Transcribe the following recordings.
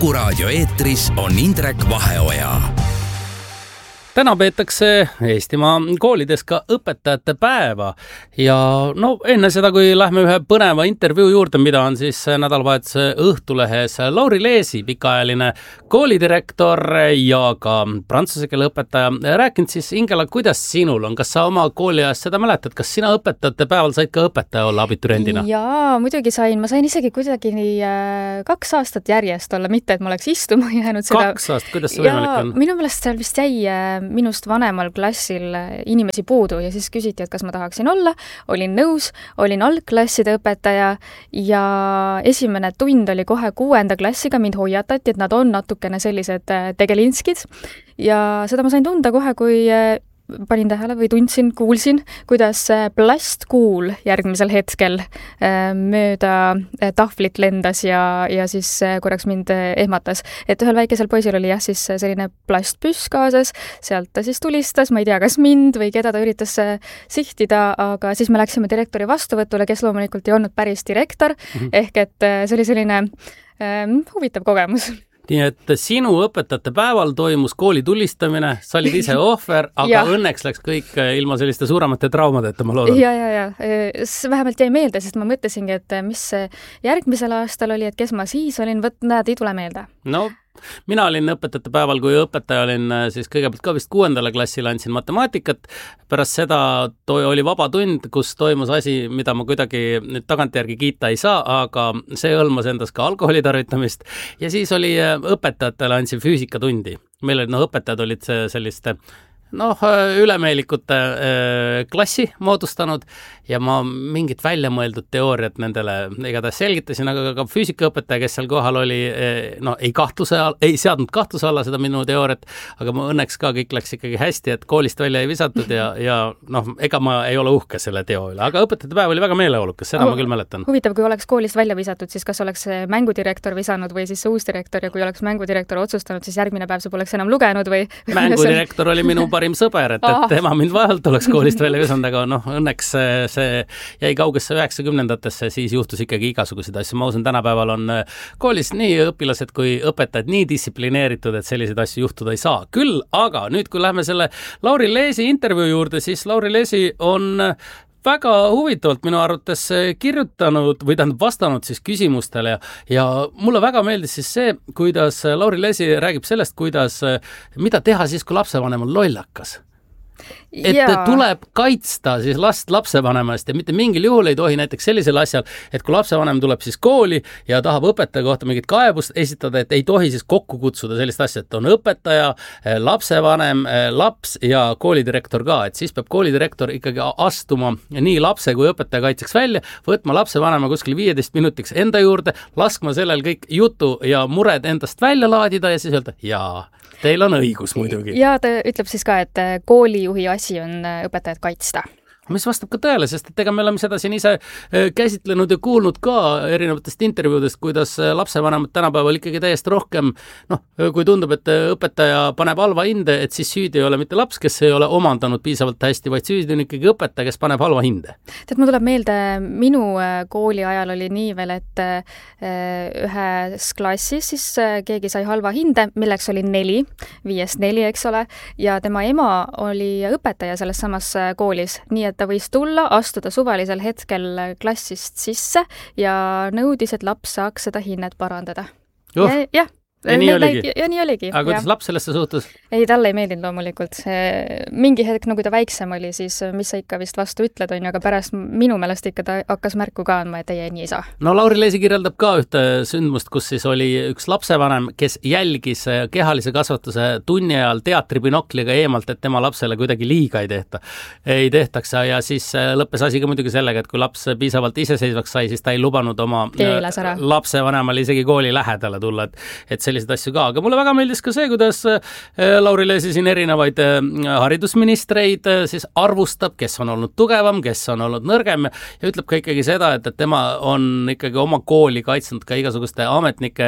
Kuku raadio eetris on Indrek Vaheoja. Täna peetakse Eestimaa koolides ka õpetajate päeva ja enne seda, kui lähme ühe põneva intervjuu juurde, mida on siis nädalavahetuse Õhtulehes Lauri Leesi, pikaajaline koolidirektor ja ka prantsuse keele õpetaja, rääkinud siis Ingela, kuidas sinul on, kas sa oma kooliajast seda mäletad, kas sina õpetajate päeval said ka õpetaja olla abituriendina? Jaa, muidugi sain, ma sain isegi kuidagi 2 aastat järjest olla, mitte et ma oleks istuma jäänud seda. 2 aastat, kuidas see võimalik on? Minu meelest seal vist jäi minust vanemal klassil inimesi puudu ja siis küsiti, et kas ma tahaksin olla. Olin nõus, olin algklasside õpetaja ja esimene tund oli kohe 6. klassiga, mind hoiatati, et nad on natukene sellised tegelinskid ja seda ma sain tunda kohe, kui panin tähele või kuulsin, kuidas plastkuul järgmisel hetkel mööda tahvlit lendas ja siis korraks mind ehmatas. Et ühel väikesel poisil oli siis selline plastpüss kaasas, sealt ta siis tulistas, ma ei tea, kas mind või keda ta üritas sihtida, aga siis me läksime direktori vastuvõtule, kes loomulikult ei olnud päris direktor, ehk et see oli selline huvitav kogemus. Nii et sinu õpetajate päeval toimus kooli tulistamine, sa olid ise ohver, aga õnneks läks kõik ilma selliste suuremate traumadeta, ma loodan. Ja. Vähemalt jäi meelde, sest ma mõtlesingi, et mis järgmisel aastal oli, et kes ma siis olin, näed, ei tule meelde. No, mina olin õpetajate päeval, kui õpetaja olin siis kõigepealt ka vist 6. klassile andsin matemaatikat. Pärast seda oli vaba tund, kus toimus asi, mida ma kuidagi nüüd tagantjärgi kiita ei saa, aga see hõlmas endas ka alkoholi tarvitamist. Ja siis oli õpetajatele andsin füüsikatundi. Meil olid, õpetajad olid selliste ülemeelikute klassi moodustanud ja ma mingit väljamõeldud teooriat nendele igatahes selgitasin, aga ka füüsikaõpetaja, kes seal kohal oli, ei seadnud kahtluse alla seda minu teooriat, aga õnneks ka kõik läks ikkagi hästi, et koolist välja ei visatud ja ega ma ei ole uhke selle teo üle, aga õpetajate päev oli väga meeleolukas, seda ma küll mäletan. Huvitav, kui oleks koolist välja visatud, siis kas oleks mängudirektor visanud või siis uus direktor ja kui oleks mängudirektor otsustanud, siis järgmine päev sa poleks enam lugenud või? Mängudirektor oli minu parim sõber, et tema mind vahelt oleks koolist välja visanud, aga õnneks see jäi kaugesse 90-ndatesse, siis juhtus ikkagi igasuguseid asju. Ma usun, tänapäeval on koolis nii õpilased kui õpetajad nii distsiplineeritud, et selliseid asju juhtuda ei saa. Küll, aga nüüd, kui lähme selle Lauri Leesi intervjuu juurde, siis Lauri Leesi on väga huvitavalt minu arvates kirjutanud või vastanud siis küsimustele ja mulle väga meeldis siis see, kuidas Lauri Leesi räägib sellest, mida teha siis, kui lapsevanem on lollakas. Et tuleb kaitsta siis last lapsevanemast ja mitte mingil juhul ei tohi näiteks sellisel asjal, et kui lapsevanem tuleb siis kooli ja tahab õpetaja kohta mingit kaebust esitada, et ei tohi siis kokku kutsuda sellist asja, et on õpetaja, lapsevanem, laps ja koolidirektor ka, et siis peab koolidirektor ikkagi astuma nii lapse kui õpetaja kaitseks välja, võtma lapsevanema kuskil 15 minutiks enda juurde, laskma sellel kõik jutu ja mured endast välja laadida ja siis öelda, jaa, teil on õigus muidugi. Ja ta ütleb siis ka, et koolijuhi asi on õpetajad kaitsta. Mis vastab ka tõele, sest et ega me oleme seda siin ise käsitlenud ja kuulnud ka erinevatest intervjuudest, kuidas lapsevanemad tänapäeval ikkagi täiesti rohkem, kui tundub, et õpetaja paneb halva hinde, et siis süüdi ei ole mitte laps, kes ei ole omandanud piisavalt hästi, vaid süüdi on ikkagi õpetaja, kes paneb halva hinde. Tead, mul tuleb meelde, minu kooli ajal oli nii veel, et ühes klassis siis keegi sai halva hinde, milleks oli 4, 5-4, eks ole, ja tema ema oli õpetaja selles samas koolis, nii et ta võis tulla, astuda suvalisel hetkel klassist sisse ja nõudis, et laps saaks seda hinnet parandada. Jah. Ja nii oligi. Ja nii oligi. Aga kuidas laps sellesse suhtus? Ei, talle ei meeldinud loomulikult. Mingi hetk, kui ta väiksem oli, siis mis sa ikka vist vastu ütled, on ju, aga pärast minu meelest ikka ta hakkas märku ka andma, et ei, nii ei saa. No Lauri Leesi kirjeldab ka ühte sündmust, kus siis oli üks lapsevanem, kes jälgis kehalise kasvatuse tunni ajal teatribinokliga eemalt, et tema lapsele kuidagi liiga ei tehtaks ja siis lõppes asi ka muidugi sellega, et kui laps piisavalt iseseisvaks sai, siis ta ei lubanud oma lapsevanemal isegi kooli lähedale tulla, et selliseid asju ka, aga mulle väga meeldis ka see, kuidas Lauri Leesi siin erinevaid haridusministreid siis arvustab, kes on olnud tugevam, kes on olnud nõrgem ja ütleb ka ikkagi seda, et tema on ikkagi oma kooli kaitsnud ka igasuguste ametnike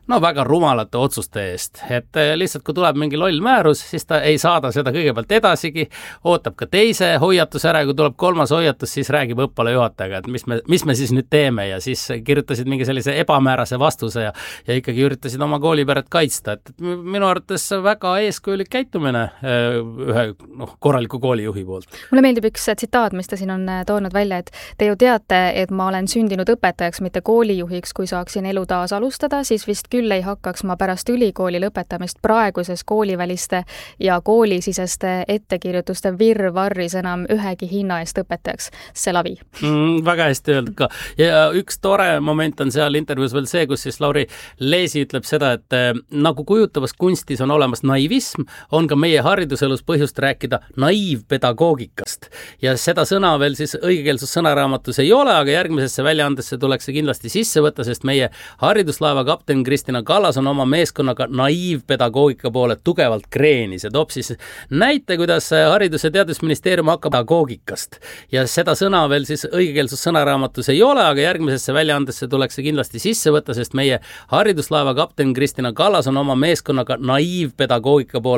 no väga rumalate otsuste eest, et lihtsalt kui tuleb mingi loll määrus, siis ta ei saada seda kõigepealt edasigi, ootab ka teise hoiatus ära ja kui tuleb kolmas hoiatus, siis räägib õppealajuhatajaga, et mis me siis nüüd teeme ja siis kirjutasid mingi sellise ebamäärase vastuse ja ikkagi üritasid oma koolipäret kaitsta, et minu arvates väga eeskujulik käitumine ühe korraliku koolijuhi poolt. Mulle meeldib üks tsitaat, mis ta siin on toonud välja, et te ju teate, et ma olen sündinud õpetajaks, mitte koolijuhiks, kui saaksin elu taas alustada, siis vist küll ei hakkaks ma pärast ülikooli lõpetamist praeguses kooliväliste ja koolisiseste ettekirjutuste virvarris enam ühegi hinna eest õpetajaks. See lavi. Väga hästi öeldud ka. Ja üks tore moment on seal intervjuus veel see, kus siis Lauri Leesi ütleb seda, et nagu kujutavas kunstis on olemas naivism, on ka meie hariduselus põhjust rääkida naiivpedagoogikast. Ja seda sõna veel siis õigekeelsus sõnaraamatus ei ole, aga järgmisesse väljaandesse tuleks see kindlasti sisse võtta, sest meie hariduslaeva kapten Kristina Kallas on oma meeskonnaga naiivpedagoogika poole tugevalt kreenis ja toob siis näite, kuidas Haridus- ja Teadusministeerium hakkab pedagoogikast. Ja seda sõna veel siis õigekeelsus sõnaraamatus ei ole, aga järgmisesse väljaandesse tuleks see kindlasti sisse võtta, sest meie hariduslaeva kapten Kristina Kallas on oma meeskonnaga naiivpedagoogika poole